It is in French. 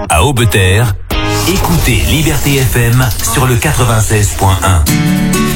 À Aubeterre, écoutez Liberté FM sur le 96.1.